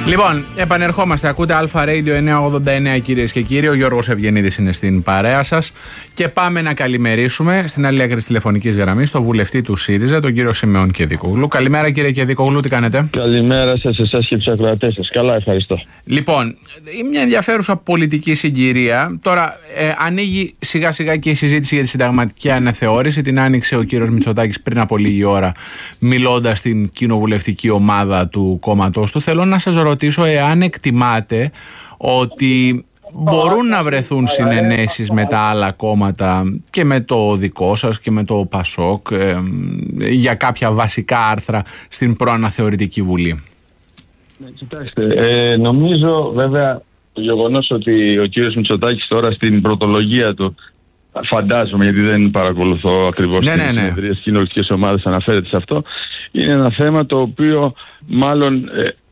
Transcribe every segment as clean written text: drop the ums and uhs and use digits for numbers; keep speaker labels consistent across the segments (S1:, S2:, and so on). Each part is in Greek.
S1: Λοιπόν, επανερχόμαστε. Ακούτε Αλφα Radio 989, κυρίες και κύριοι. Ο Γιώργος Ευγενίδης είναι στην παρέα σας. Και πάμε να καλημερίσουμε στην άλλη άκρη της τηλεφωνικής γραμμής τον βουλευτή του ΣΥΡΙΖΑ, τον κύριο Σιμεών Κεδικόγλου. Καλημέρα, κύριε Κεδικόγλου, τι κάνετε?
S2: Καλημέρα σας, εσάς και τους ακροατές σας. Καλά, ευχαριστώ.
S1: Λοιπόν, μια ενδιαφέρουσα πολιτική συγκυρία. Τώρα ανοίγει σιγά σιγά και η συζήτηση για τη συνταγματική αναθεώρηση. Την άνοιξε ο κύριος Μητσοτάκης πριν από λίγη ώρα, μιλώντας στην κοινοβουλευτική ομάδα του κόμματός του. Θέλω να σας ρωτήσω εάν εκτιμάτε ότι μπορούν να βρεθούν συνενέσεις με τα άλλα κόμματα και με το δικό σας και με το ΠΑΣΟΚ για κάποια βασικά άρθρα στην προαναθεωρητική Βουλή.
S2: Κοιτάξτε, νομίζω βέβαια το γεγονός ότι ο κύριος Μητσοτάκης τώρα στην πρωτολογία του, φαντάζομαι γιατί δεν παρακολουθώ ακριβώς τις συνεδρίες της κοινοβουλευτικής ομάδας, αναφέρεται σε αυτό, είναι ένα θέμα το οποίο μάλλον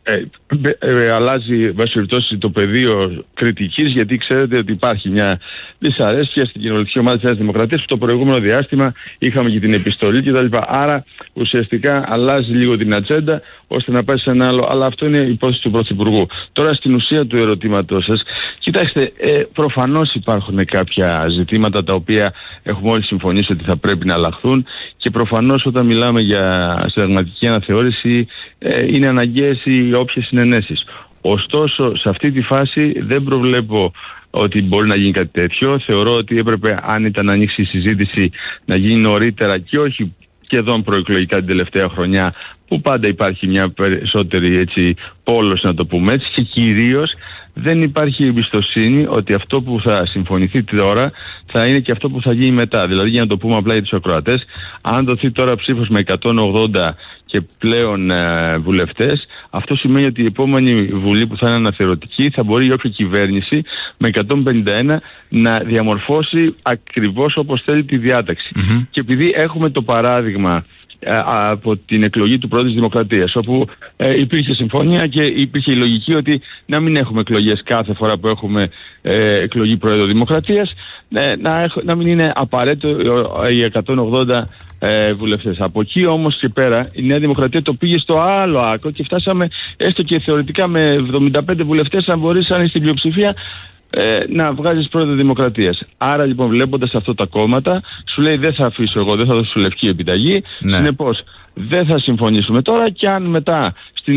S2: αλλάζει βασιλετώσει το πεδίο κριτικής, γιατί ξέρετε ότι υπάρχει μια δυσαρέσκεια στην κοινοβουλευτική ομάδα της Νέας Δημοκρατίας που το προηγούμενο διάστημα είχαμε και την επιστολή κτλ. Άρα ουσιαστικά αλλάζει λίγο την ατζέντα ώστε να πάει σε ένα άλλο. Αλλά αυτό είναι η υπόθεση του Πρωθυπουργού. Τώρα στην ουσία του ερωτήματός σας, κοιτάξτε, προφανώς υπάρχουν κάποια ζητήματα τα οποία έχουμε όλοι συμφωνήσει ότι θα πρέπει να αλλάχθουν και προφανώς όταν μιλάμε για συνταγματική αναθεώρηση είναι αναγκαίες οι όποιες συνενέσεις. Ωστόσο, σε αυτή τη φάση δεν προβλέπω ότι μπορεί να γίνει κάτι τέτοιο. Θεωρώ ότι έπρεπε, αν ήταν να ανοίξει η συζήτηση, να γίνει νωρίτερα και όχι σχεδόν προεκλογικά την τελευταία χρονιά, που πάντα υπάρχει μια περισσότερη πόλωση, να το πούμε έτσι, και κυρίως δεν υπάρχει εμπιστοσύνη ότι αυτό που θα συμφωνηθεί τώρα θα είναι και αυτό που θα γίνει μετά. Δηλαδή, για να το πούμε απλά για τους ακροατές, αν δοθεί τώρα ψήφος με 180 και πλέον βουλευτές, αυτό σημαίνει ότι η επόμενη Βουλή που θα είναι αναθεωρητική θα μπορεί η όποια κυβέρνηση με 151 να διαμορφώσει ακριβώς όπως θέλει τη διάταξη. Και επειδή έχουμε το παράδειγμα από την εκλογή του Πρόεδρου της Δημοκρατίας, όπου υπήρχε συμφωνία και υπήρχε η λογική ότι να μην έχουμε εκλογές κάθε φορά που έχουμε εκλογή Πρόεδρου Δημοκρατίας, να μην είναι απαραίτητο οι 180 βουλευτές. Από εκεί όμως και πέρα η Νέα Δημοκρατία το πήγε στο άλλο άκρο και φτάσαμε έστω και θεωρητικά με 75 βουλευτές, αν μπορείς, αν στην πλειοψηφία, να βγάζεις Πρόεδρο Δημοκρατίας. Άρα λοιπόν, βλέποντας αυτό τα κόμματα, σου λέει δεν θα αφήσω εγώ, δεν θα δώσω λευκή επιταγή. Συνεπώς δεν θα συμφωνήσουμε τώρα, και αν μετά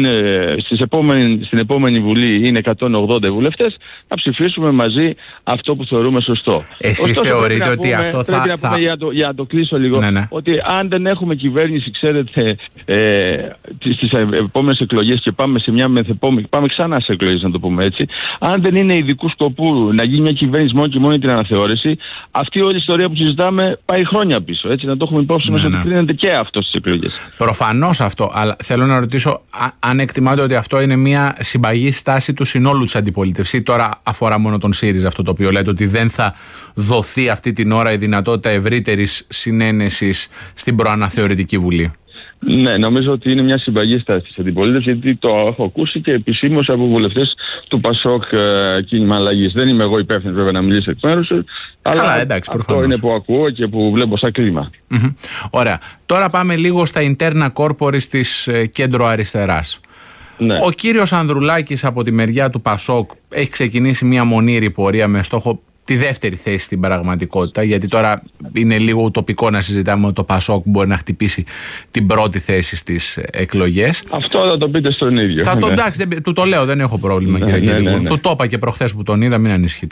S2: στην επόμενη Βουλή είναι 180 βουλευτές, να ψηφίσουμε μαζί αυτό που θεωρούμε σωστό.
S1: Εσείς θεωρείτε ότι αυτό θα...
S2: Πρέπει να πούμε, για να το κλείσω λίγο, ότι αν δεν έχουμε κυβέρνηση, ξέρετε, στις επόμενες εκλογές και πάμε σε μια μεθεπόμενη, πάμε ξανά σε εκλογές, να το πούμε έτσι, αν δεν είναι ειδικού σκοπού να γίνει μια κυβέρνηση μόνο και μόνο την αναθεώρηση, αυτή όλη η ιστορία που συζητάμε πάει χρόνια πίσω. Έτσι, να το έχουμε υπόψη μας ότι κρίνεται και αυτό στις εκλογές.
S1: Προφανώς αυτό, αλλά θέλω να ρωτήσω αν εκτιμάτε ότι αυτό είναι μια συμπαγή στάση του συνόλου της αντιπολίτευσης. Τώρα αφορά μόνο τον ΣΥΡΙΖΑ αυτό το οποίο λέτε, ότι δεν θα δοθεί αυτή την ώρα η δυνατότητα ευρύτερης συνένεσης στην προαναθεωρητική Βουλή.
S2: Ναι, νομίζω ότι είναι μια συμπαγή στάση της αντιπολίτευσης, γιατί το έχω ακούσει και επισήμως από βουλευτές του ΠΑΣΟΚ Κίνημα Αλλαγής. Δεν είμαι εγώ υπεύθυνος βέβαια να μιλήσω εκ μέρους, αλλά εντάξει, αυτό προφανώς είναι που ακούω και που βλέπω σαν κλίμα.
S1: Ωραία. Τώρα πάμε λίγο στα interna corporis της κέντρο αριστεράς. Ο κύριος Ανδρουλάκης από τη μεριά του ΠΑΣΟΚ έχει ξεκινήσει μια μονήρη πορεία με στόχο τη δεύτερη θέση στην πραγματικότητα, γιατί τώρα είναι λίγο ουτοπικό να συζητάμε ότι το ΠΑΣΟΚ μπορεί να χτυπήσει την πρώτη θέση στις εκλογές.
S2: Αυτό θα το πείτε στον ίδιο.
S1: Εντάξει, του το λέω, δεν έχω πρόβλημα, κύριε Κεδικόγλου. Του το είπα και προχθές που τον είδα, μην ανησυχείτε.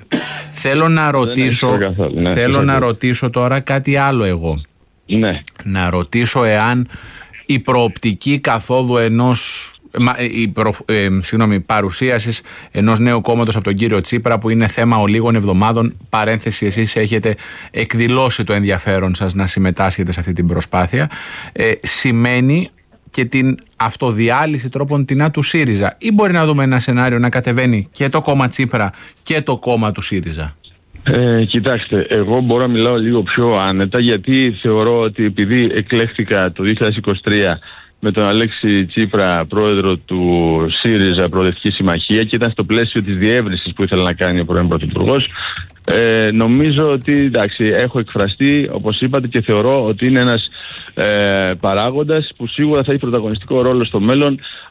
S1: Θέλω να ρωτήσω τώρα κάτι άλλο εγώ. Να ρωτήσω εάν η προοπτική καθόδου παρουσίασης ενός νέου κόμματος από τον κύριο Τσίπρα, που είναι θέμα ολίγων εβδομάδων, παρένθεση, εσείς έχετε εκδηλώσει το ενδιαφέρον σας να συμμετάσχετε σε αυτή την προσπάθεια, σημαίνει και την αυτοδιάλυση τρόπον τεινά του ΣΥΡΙΖΑ, ή μπορεί να δούμε ένα σενάριο να κατεβαίνει και το κόμμα Τσίπρα και το κόμμα του ΣΥΡΙΖΑ?
S2: Κοιτάξτε, εγώ μπορώ να μιλάω λίγο πιο άνετα, γιατί θεωρώ ότι επειδή εκλέχθηκα το 2023 με τον Αλέξη Τσίπρα, πρόεδρο του ΣΥΡΙΖΑ, Προοδευτική Συμμαχία, και ήταν στο πλαίσιο της διεύρυνσης που ήθελε να κάνει ο πρώην Πρωθυπουργός, νομίζω ότι εντάξει, έχω εκφραστεί όπως είπατε και θεωρώ ότι είναι ένας παράγοντας που σίγουρα θα έχει πρωταγωνιστικό ρόλο στο μέλλον,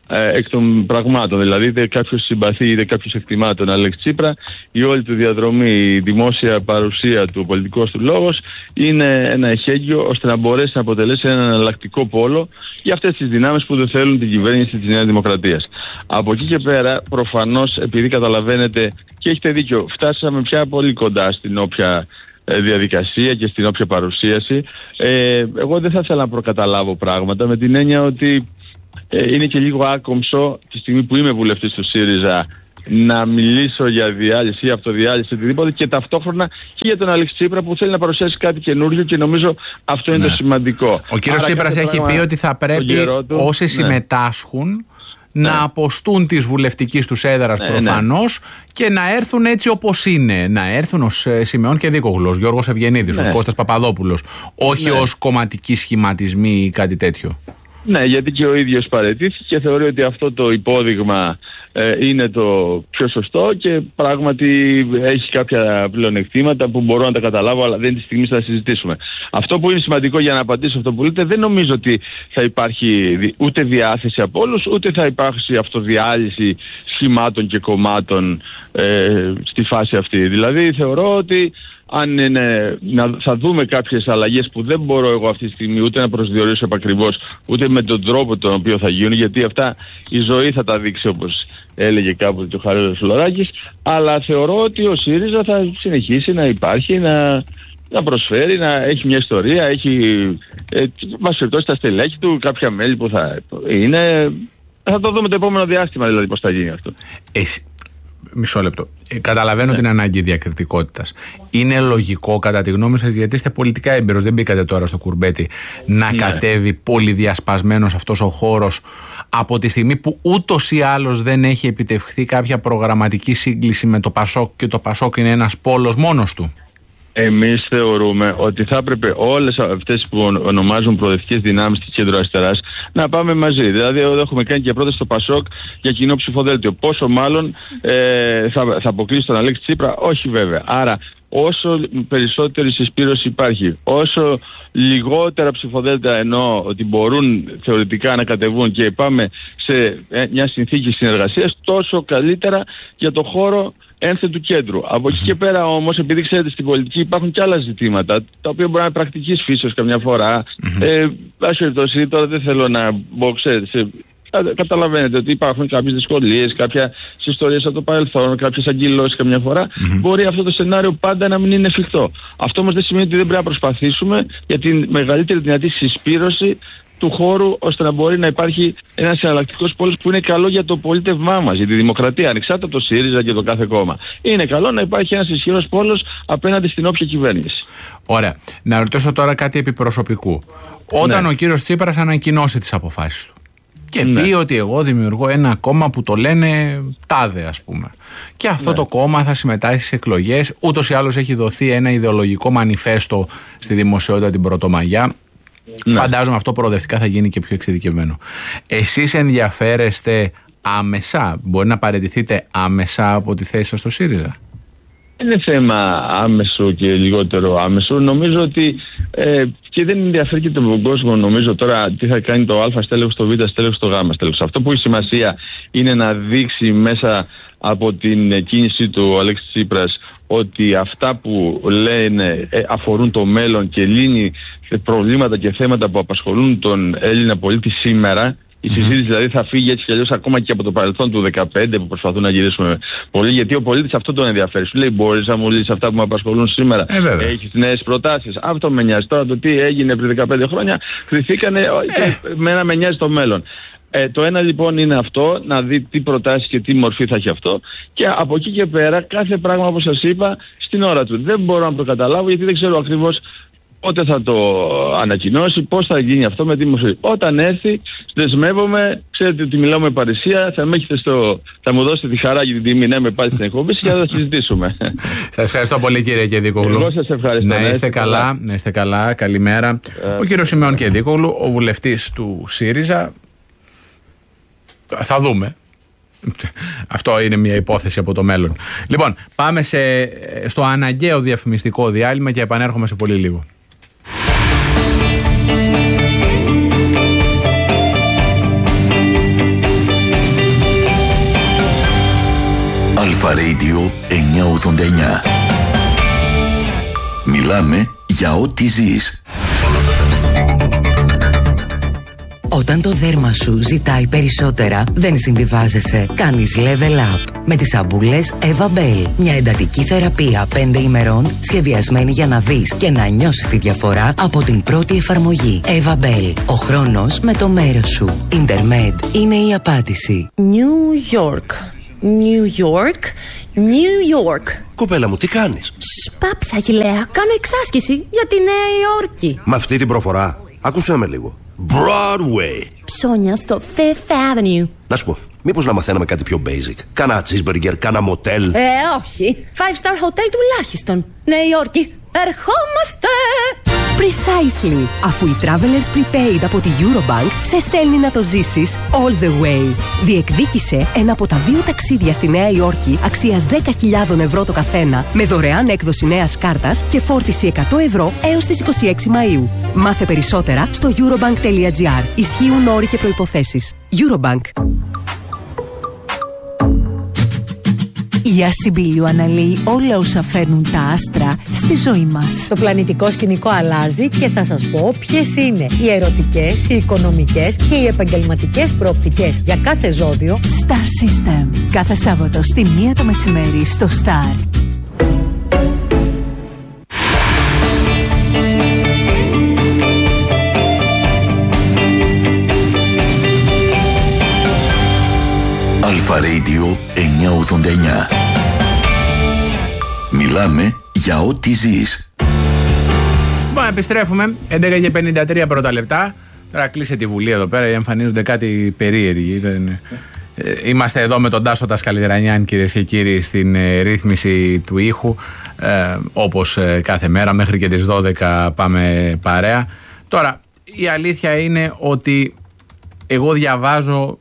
S2: εκ των πραγμάτων. Δηλαδή είτε κάποιος συμπαθεί είτε κάποιος εκτιμά τον Αλέξη Τσίπρα, η όλη του διαδρομή, η δημόσια παρουσία του, ο πολιτικός του λόγος είναι ένα εχέγγυο ώστε να μπορέσει να αποτελέσει έναν εναλλακτικό πόλο για αυτές τις δυνάμεις που δεν θέλουν την κυβέρνηση της Νέας Δημοκρατίας. Από εκεί και πέρα, προφανώς, επειδή καταλαβαίνετε και έχετε δίκιο, φτάσαμε πια πολύ κοντά στην όποια διαδικασία και στην όποια παρουσίαση. Εγώ δεν θα ήθελα να προκαταλάβω πράγματα, με την έννοια ότι είναι και λίγο άκομψο τη στιγμή που είμαι βουλευτής του ΣΥΡΙΖΑ να μιλήσω για διάλυση ή αυτοδιάλυση οτιδήποτε και ταυτόχρονα και για τον Αλέξη Τσίπρα που θέλει να παρουσιάσει κάτι καινούργιο και νομίζω αυτό είναι το σημαντικό.
S1: Ο κύριος Τσίπρας έχει πει ότι θα πρέπει όσοι συμμετάσχουν να αποστούν της βουλευτικής τους έδρας προφανώς και να έρθουν έτσι όπως είναι. Να έρθουν ως Σιμεών και Δίκογλος, Γιώργος Ευγενίδης, ως Κώστας Παπαδόπουλος, όχι ως κομματικοί σχηματισμοί ή κάτι τέτοιο.
S2: Ναι, γιατί και ο ίδιος παραιτήθηκε και θεωρεί ότι αυτό το υπόδειγμα είναι το πιο σωστό και πράγματι έχει κάποια πλεονεκτήματα που μπορώ να τα καταλάβω, αλλά δεν είναι τη στιγμή να συζητήσουμε. Αυτό που είναι σημαντικό για να απαντήσω αυτό που λέτε, δεν νομίζω ότι θα υπάρχει ούτε διάθεση από όλους, ούτε θα υπάρξει αυτοδιάλυση σχημάτων και κομμάτων στη φάση αυτή. Δηλαδή θεωρώ ότι αν είναι, θα δούμε κάποιες αλλαγές που δεν μπορώ εγώ αυτή τη στιγμή ούτε να προσδιορίσω επακριβώς, ούτε με τον τρόπο τον οποίο θα γίνουν, γιατί αυτά η ζωή θα τα δείξει, όπως έλεγε κάποτε ο Χαρίλαος Φλωράκης, αλλά θεωρώ ότι ο ΣΥΡΙΖΑ θα συνεχίσει να υπάρχει, να προσφέρει, να έχει μια ιστορία, έχει μας περιπτώσει τα στελέχη του, κάποια μέλη που θα είναι. Θα το δούμε το επόμενο διάστημα, δηλαδή πώς θα γίνει αυτό.
S1: Μισό λεπτό. Καταλαβαίνω την ανάγκη διακριτικότητας. Είναι λογικό, κατά τη γνώμη σας, γιατί είστε πολιτικά έμπειρος, δεν μπήκατε τώρα στο κουρμπέτι, να κατέβει πολυδιασπασμένος αυτός ο χώρος από τη στιγμή που ούτως ή άλλως δεν έχει επιτευχθεί κάποια προγραμματική σύγκληση με το ΠΑΣΟΚ και το ΠΑΣΟΚ είναι ένας πόλος μόνος του?
S2: Εμείς θεωρούμε ότι θα έπρεπε όλες αυτές που ονομάζουν προοδευτικές δυνάμεις της κέντρο-αριστεράς να πάμε μαζί. Δηλαδή, εδώ έχουμε κάνει και πρόταση στο ΠΑΣΟΚ για κοινό ψηφοδέλτιο. Πόσο μάλλον θα αποκλείσει τον Αλέξη Τσίπρα? Όχι, βέβαια. Άρα, όσο περισσότερη συσπήρωση υπάρχει, όσο λιγότερα ψηφοδέλτια εννοώ ότι μπορούν θεωρητικά να κατεβούν και πάμε σε μια συνθήκη συνεργασίας, τόσο καλύτερα για το χώρο ένθεν του κέντρου. Από εκεί και πέρα όμως, επειδή ξέρετε στην πολιτική υπάρχουν και άλλα ζητήματα, τα οποία μπορεί να είναι πρακτικής φύσεως καμιά φορά. Τώρα δεν θέλω να μπω, ξέρετε, καταλαβαίνετε ότι υπάρχουν κάποιες δυσκολίες, κάποιες ιστορίες από το παρελθόν, κάποιες αγκυλώσεις καμιά φορά. Μπορεί αυτό το σενάριο πάντα να μην είναι εφικτό. Αυτό όμως δεν σημαίνει ότι δεν πρέπει να προσπαθήσουμε για την μεγαλύτερη δυνατή συσπήρωση του χώρου, ώστε να μπορεί να υπάρχει ένας εναλλακτικός πόλος που είναι καλό για το πολίτευμά μας, για τη δημοκρατία, ανεξάρτητα από το ΣΥΡΙΖΑ και το κάθε κόμμα. Είναι καλό να υπάρχει ένας ισχυρός πόλος απέναντι στην όποια κυβέρνηση.
S1: Ωραία. Να ρωτήσω τώρα κάτι επιπροσωπικού. Όταν ο κύριος Τσίπρας ανακοινώσει τις αποφάσεις του και πει ότι εγώ δημιουργώ ένα κόμμα που το λένε τάδε, ας πούμε, και αυτό το κόμμα θα συμμετάσχει στις εκλογές, ούτως ή άλλως έχει δοθεί ένα ιδεολογικό μανιφέστο στη δημοσιότητα την Πρωτομαγιά. Φαντάζομαι αυτό προοδευτικά θα γίνει και πιο εξειδικευμένο. Εσείς ενδιαφέρεστε άμεσα, μπορεί να παραιτηθείτε άμεσα από τη θέση σας στο ΣΥΡΙΖΑ?
S2: Είναι θέμα άμεσο και λιγότερο άμεσο. Νομίζω ότι και δεν ενδιαφέρει και τον κόσμο, νομίζω τώρα τι θα κάνει το Α στέλεχος, το Β στέλεχος, το Γ στέλεχος. Αυτό που έχει σημασία είναι να δείξει μέσα από την κίνηση του Αλέξη Τσίπρας ότι αυτά που λένε αφορούν το μέλλον και λύνει προβλήματα και θέματα που απασχολούν τον Έλληνα πολίτη σήμερα. Η συζήτηση δηλαδή θα φύγει έτσι κι αλλιώς ακόμα και από το παρελθόν του 2015 που προσπαθούν να γυρίσουμε πολύ, γιατί ο πολίτης αυτό τον ενδιαφέρει. Σου λέει: μπορείς να μου λύσεις αυτά που με απασχολούν σήμερα? Έχεις νέες προτάσεις? Αυτό με νοιάζει. Τώρα το τι έγινε πριν 15 χρόνια, κρυθήκανε και με νοιάζει το μέλλον. Το ένα λοιπόν είναι αυτό, να δει τι προτάσεις και τι μορφή θα έχει αυτό, και από εκεί και πέρα κάθε πράγμα, όπως σας είπα, στην ώρα του. Δεν μπορώ να το καταλάβω γιατί δεν ξέρω ακριβώς πότε θα το ανακοινώσει, πώς θα γίνει αυτό, με τι μορφή. Όταν έρθει, δεσμεύομαι, ξέρετε ότι μιλάω με παρησία, θα μου δώσετε τη χαρά και την τιμή να είμαι πάλι στην εκπομπή και θα συζητήσουμε.
S1: Σας ευχαριστώ πολύ, κύριε Κεδίκογλου.
S2: Εγώ σας ευχαριστώ.
S1: Να είστε καλά, καλημέρα. Ο κύριος Σιμεών Κεδίκογλου, ο βουλευτής του ΣΥΡΙΖΑ. Θα δούμε. Αυτό είναι μια υπόθεση από το μέλλον. Λοιπόν, πάμε στο αναγκαίο διαφημιστικό διάλειμμα και επανέρχομαι σε πολύ λίγο.
S3: Αλφα Radio 989. Μιλάμε για ό,τι ζεις.
S4: Όταν το δέρμα σου ζητάει περισσότερα, δεν συμβιβάζεσαι. Κάνεις level up με τις σαμπούλες Eva Bell. Μια εντατική θεραπεία 5 ημερών, σχεδιασμένη για να δεις και να νιώσεις τη διαφορά από την πρώτη εφαρμογή. Eva Bell. Ο χρόνος με το μέρος σου. Intermed είναι η απάντηση.
S5: New York. New York. New York.
S6: Κοπέλα μου, τι κάνεις?
S5: Πάψα, Αχιλλέα. Κάνω εξάσκηση για τη Νέα Υόρκη.
S6: Με αυτή την προφορά, άκουσέ με λίγο. Broadway.
S5: Ψώνια στο Fifth Avenue.
S6: Να σου πω, μήπως να μαθαίναμε κάτι πιο basic? Κάνα cheeseburger, κάνα μοτέλ.
S5: Όχι. 5-star hotel τουλάχιστον. Νέα Υόρκη. Ερχόμαστε!
S7: Precisely. Αφού η Travelers Prepaid από τη Eurobank σε στέλνει να το ζήσεις all the way. Διεκδίκησε ένα από τα 2 ταξίδια στη Νέα Υόρκη αξίας 10.000 ευρώ το καθένα, με δωρεάν έκδοση νέας κάρτας και φόρτιση 100 ευρώ έως τις 26 Μαΐου. Μάθε περισσότερα στο eurobank.gr. Ισχύουν όροι και προϋποθέσεις. Eurobank.
S8: Η Ασυμπίλιο αναλύει όλα όσα φέρνουν τα άστρα στη ζωή μας.
S9: Το πλανητικό σκηνικό αλλάζει και θα σας πω ποιες είναι οι ερωτικές, οι οικονομικές και οι επαγγελματικές προοπτικές για κάθε ζώδιο.
S8: Star System. Κάθε Σάββατο στη 1 το μεσημέρι στο Star.
S3: Αλφα Radio 989. Μιλάμε για ό,τι ζεις.
S1: Λοιπόν, επιστρέφουμε. 11:53 πρώτα λεπτά. Τώρα κλείσε τη Βουλή εδώ πέρα. Εμφανίζονται κάτι περίεργοι. Είμαστε εδώ με τον Τάσο Τασκαλιδρανιάν, κυρίες και κύριοι, στην ρύθμιση του ήχου. Όπως κάθε μέρα, μέχρι και τις 12 πάμε παρέα. Τώρα, η αλήθεια είναι ότι εγώ διαβάζω.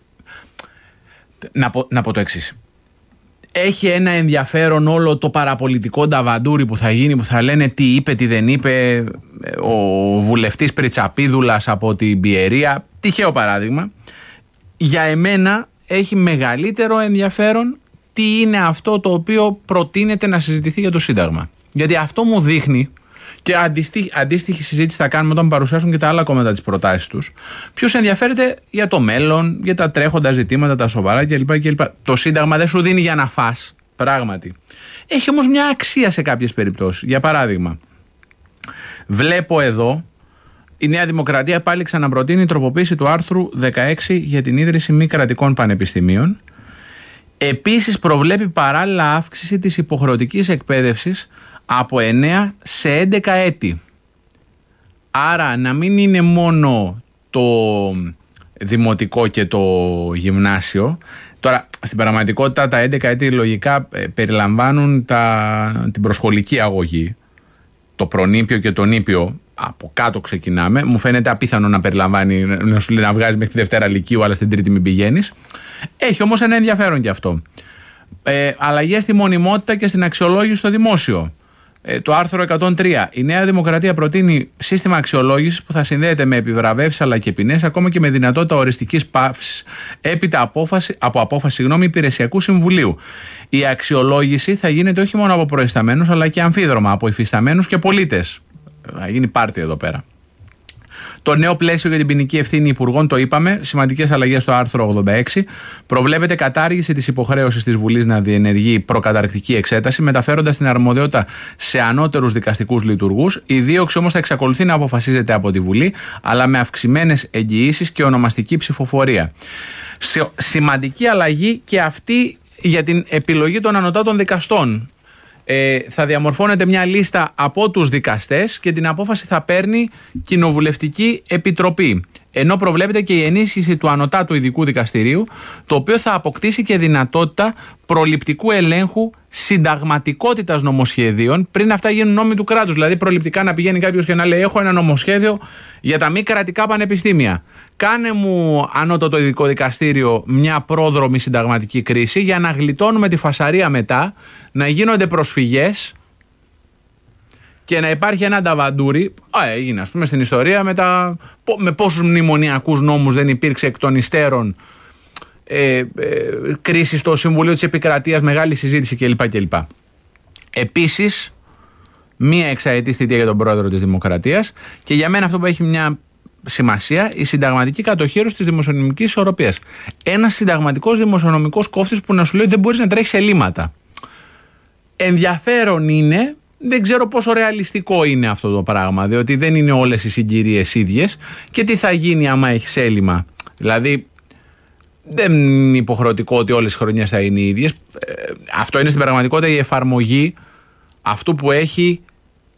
S1: Να πω το εξής. Έχει ένα ενδιαφέρον όλο το παραπολιτικό νταβαντούρι που θα γίνει, που θα λένε τι είπε, τι δεν είπε ο βουλευτής Πριτσαπίδουλας από την Πιερία. Τυχαίο παράδειγμα. Για εμένα έχει μεγαλύτερο ενδιαφέρον τι είναι αυτό το οποίο προτείνεται να συζητηθεί για το Σύνταγμα. Γιατί αυτό μου δείχνει, και αντίστοιχη συζήτηση θα κάνουμε όταν παρουσιάσουν και τα άλλα κόμματα τις προτάσεις τους, ποιος ενδιαφέρεται για το μέλλον, για τα τρέχοντα ζητήματα, τα σοβαρά κλπ. Το Σύνταγμα δεν σου δίνει για να φας, πράγματι. Έχει όμως μια αξία σε κάποιες περιπτώσεις. Για παράδειγμα, βλέπω εδώ η Νέα Δημοκρατία πάλι ξαναπροτείνει τροποποίηση του άρθρου 16 για την ίδρυση μη κρατικών πανεπιστημίων. Επίσης προβλέπει παράλληλα αύξηση της υποχρεωτικής εκπαίδευσης από 9 σε 11 έτη. Άρα να μην είναι μόνο το δημοτικό και το γυμνάσιο. Τώρα, στην πραγματικότητα τα 11 έτη λογικά περιλαμβάνουν την προσχολική αγωγή. Το προνήπιο και το νήπιο από κάτω ξεκινάμε. Μου φαίνεται απίθανο να περιλαμβάνει, να σου λέει να βγάζει μέχρι τη Δευτέρα Λυκείου, αλλά στην Τρίτη μην πηγαίνεις. Έχει όμως ένα ενδιαφέρον και αυτό. Αλλαγές στη μονιμότητα και στην αξιολόγηση στο δημόσιο. Το άρθρο 103. Η Νέα Δημοκρατία προτείνει σύστημα αξιολόγησης που θα συνδέεται με επιβραβεύσεις αλλά και ποινές, ακόμα και με δυνατότητα οριστικής παύσης έπειτα από απόφαση υπηρεσιακού συμβουλίου. Η αξιολόγηση θα γίνεται όχι μόνο από προϊσταμένους αλλά και αμφίδρομα από υφισταμένους και πολίτες. Θα γίνει πάρτι εδώ πέρα. Το νέο πλαίσιο για την ποινική ευθύνη υπουργών, το είπαμε, σημαντικές αλλαγές στο άρθρο 86. Προβλέπεται κατάργηση της υποχρέωσης της Βουλής να διενεργεί προκαταρκτική εξέταση, μεταφέροντας την αρμοδιότητα σε ανώτερους δικαστικούς λειτουργούς. Η δίωξη όμως θα εξακολουθεί να αποφασίζεται από τη Βουλή, αλλά με αυξημένες εγγυήσεις και ονομαστική ψηφοφορία. Σημαντική αλλαγή και αυτή για την επιλογή των ανωτάτων δικαστών. Θα διαμορφώνεται μια λίστα από τους δικαστές και την απόφαση θα παίρνει κοινοβουλευτική επιτροπή. Ενώ προβλέπεται και η ενίσχυση του Ανωτάτου Ειδικού Δικαστηρίου, το οποίο θα αποκτήσει και δυνατότητα προληπτικού ελέγχου συνταγματικότητας νομοσχεδίων πριν αυτά γίνουν νόμοι του κράτους. Δηλαδή, προληπτικά να πηγαίνει κάποιος και να λέει: έχω ένα νομοσχέδιο για τα μη κρατικά πανεπιστήμια. Κάνε μου, Ανώτατο Ειδικό Δικαστήριο, μια πρόδρομη συνταγματική κρίση για να γλιτώνουμε τη φασαρία μετά, να γίνονται προσφυγές και να υπάρχει ένα νταβαντούρι. Έγινε, ας πούμε, στην ιστορία με πόσους μνημονιακούς νόμους δεν υπήρξε εκ των υστέρων κρίση στο Συμβουλίο της Επικρατείας, μεγάλη συζήτηση κλπ. Επίσης, μία εξαετή θητεία για τον πρόεδρο της Δημοκρατίας και για μένα αυτό που έχει μια σημασία, η συνταγματική κατοχήρωση της δημοσιονομικής ισορροπίας. Ένας συνταγματικός δημοσιονομικός κόφτης που να σου λέει ότι δεν μπορείς να τρέχεις ελλείμματα. Ενδιαφέρον είναι, δεν ξέρω πόσο ρεαλιστικό είναι αυτό το πράγμα, διότι δεν είναι όλες οι συγκυρίες ίδιες και τι θα γίνει άμα έχεις έλλειμμα. Δηλαδή, δεν είναι υποχρεωτικό ότι όλες οι χρονιές θα είναι οι ίδιες. Αυτό είναι στην πραγματικότητα η εφαρμογή αυτού που έχει